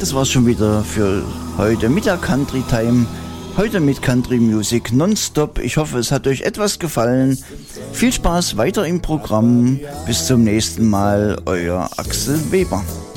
das war's schon wieder für heute mit der Country Time. Heute mit Country Music nonstop. Ich hoffe, es hat euch etwas gefallen. Viel Spaß weiter im Programm. Bis zum nächsten Mal, euer Axel Weber.